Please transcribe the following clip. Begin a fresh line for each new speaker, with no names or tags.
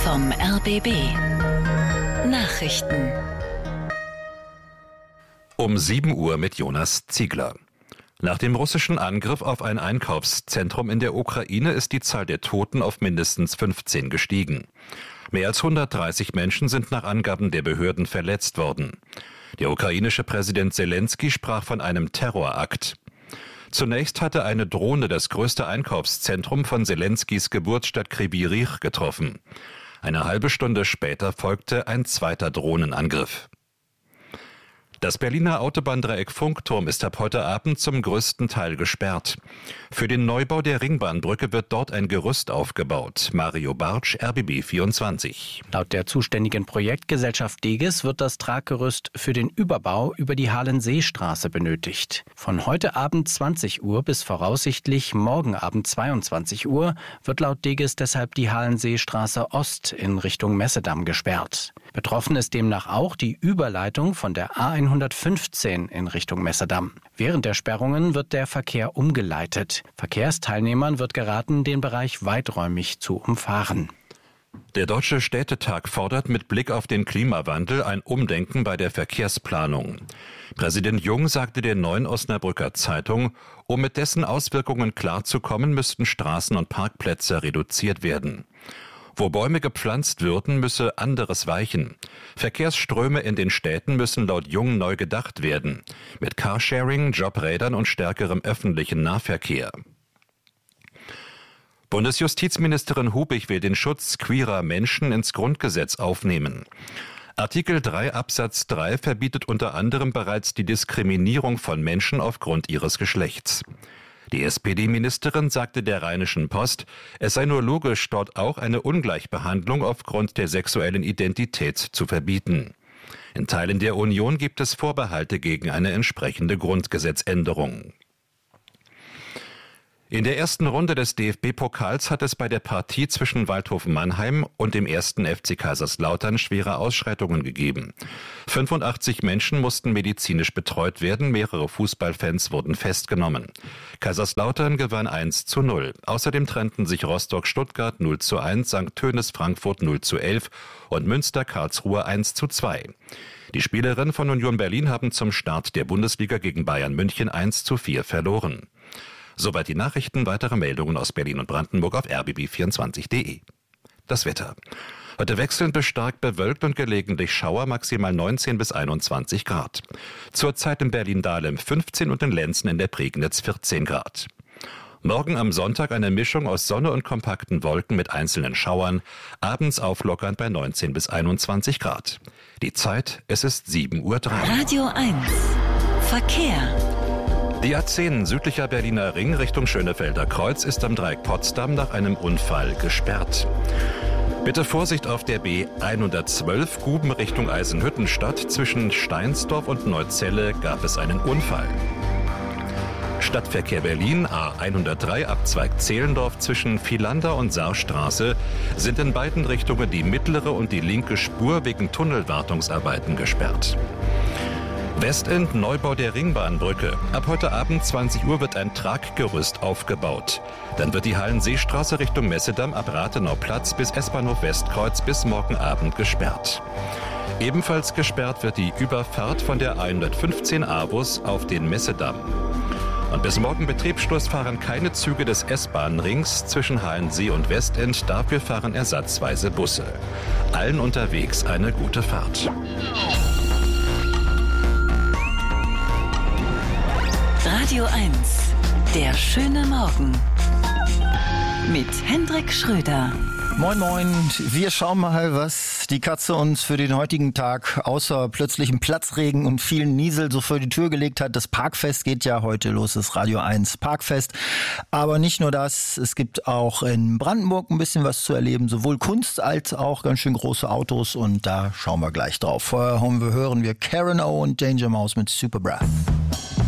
vom RBB. Nachrichten.
Um 7 Uhr mit Jonas Ziegler. Nach dem russischen Angriff auf ein Einkaufszentrum in der Ukraine ist die Zahl der Toten auf mindestens 15 gestiegen. Mehr als 130 Menschen sind nach Angaben der Behörden verletzt worden. Der ukrainische Präsident Selenskyj sprach von einem Terrorakt. Zunächst hatte eine Drohne das größte Einkaufszentrum von Selenskys Geburtsstadt Kryvyi Rih getroffen. Eine halbe Stunde später folgte ein zweiter Drohnenangriff. Das Berliner Autobahndreieck Funkturm ist ab heute Abend zum größten Teil gesperrt. Für den Neubau der Ringbahnbrücke wird dort ein Gerüst aufgebaut. Mario Bartsch, RBB 24.
Laut der zuständigen Projektgesellschaft Deges wird das Traggerüst für den Überbau über die Halenseestraße benötigt. Von heute Abend 20 Uhr bis voraussichtlich morgen Abend 22 Uhr wird laut Deges deshalb die Halenseestraße Ost in Richtung Messedamm gesperrt. Betroffen ist demnach auch die Überleitung von der A115 in Richtung Messedamm. Während der Sperrungen wird der Verkehr umgeleitet. Verkehrsteilnehmern wird geraten, den Bereich weiträumig zu umfahren.
Der Deutsche Städtetag fordert mit Blick auf den Klimawandel ein Umdenken bei der Verkehrsplanung. Präsident Jung sagte der Neuen Osnabrücker Zeitung, um mit dessen Auswirkungen klarzukommen, müssten Straßen und Parkplätze reduziert werden. Wo Bäume gepflanzt würden, müsse anderes weichen. Verkehrsströme in den Städten müssen laut Jung neu gedacht werden. Mit Carsharing, Jobrädern und stärkerem öffentlichen Nahverkehr. Bundesjustizministerin Hubig will den Schutz queerer Menschen ins Grundgesetz aufnehmen. Artikel 3 Absatz 3 verbietet unter anderem bereits die Diskriminierung von Menschen aufgrund ihres Geschlechts. Die SPD-Ministerin sagte der Rheinischen Post, es sei nur logisch, dort auch eine Ungleichbehandlung aufgrund der sexuellen Identität zu verbieten. In Teilen der Union gibt es Vorbehalte gegen eine entsprechende Grundgesetzänderung. In der ersten Runde des DFB-Pokals hat es bei der Partie zwischen Waldhof Mannheim und dem 1. FC Kaiserslautern schwere Ausschreitungen gegeben. 85 Menschen mussten medizinisch betreut werden, mehrere Fußballfans wurden festgenommen. Kaiserslautern gewann 1:0. Außerdem trennten sich Rostock-Stuttgart 0:1, St. Tönis-Frankfurt 0:11 und Münster-Karlsruhe 1:2. Die Spielerinnen von Union Berlin haben zum Start der Bundesliga gegen Bayern München 1:4 verloren. Soweit die Nachrichten, weitere Meldungen aus Berlin und Brandenburg auf rbb24.de. Das Wetter. Heute wechselnd bis stark bewölkt und gelegentlich Schauer, maximal 19 bis 21 Grad. Zurzeit in Berlin-Dahlem 15 und in Lenzen in der Prignitz 14 Grad. Morgen am Sonntag eine Mischung aus Sonne und kompakten Wolken mit einzelnen Schauern, abends auflockernd bei 19 bis 21 Grad. Die Zeit, es ist 7:03 Uhr.
Radio 1. Verkehr.
Die A10 südlicher Berliner Ring Richtung Schönefelder Kreuz ist am Dreieck Potsdam nach einem Unfall gesperrt. Bitte Vorsicht auf der B112 Guben Richtung Eisenhüttenstadt. Zwischen Steinsdorf und Neuzelle gab es einen Unfall. Stadtverkehr Berlin A103 Abzweig Zehlendorf zwischen Vielander und Saarstraße sind in beiden Richtungen die mittlere und die linke Spur wegen Tunnelwartungsarbeiten gesperrt. Westend Neubau der Ringbahnbrücke. Ab heute Abend 20 Uhr wird ein Traggerüst aufgebaut. Dann wird die Halenseestraße Richtung Messedamm ab Rathenauplatz bis S-Bahnhof Westkreuz bis morgen Abend gesperrt. Ebenfalls gesperrt wird die Überfahrt von der 115 A-Bus auf den Messedamm. Und bis morgen Betriebsschluss fahren keine Züge des S-Bahn-Rings zwischen Halensee und Westend. Dafür fahren ersatzweise Busse. Allen unterwegs eine gute Fahrt.
Radio 1. Der schöne Morgen. Mit Hendrik Schröder.
Moin Moin, wir schauen mal, was die Katze uns für den heutigen Tag außer plötzlichem Platzregen und vielen Niesel so vor die Tür gelegt hat. Das Parkfest geht ja heute los, das Radio 1 Parkfest. Aber nicht nur das, es gibt auch in Brandenburg ein bisschen was zu erleben, sowohl Kunst als auch ganz schön große Autos und da schauen wir gleich drauf. Vorher hören wir Karen O und Danger Mouse mit Super Breath.